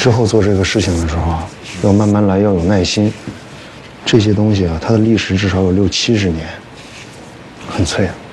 之后做这个事情的时候啊，要慢慢来，要有耐心。这些东西啊，它的历史至少有60、70年，很脆啊。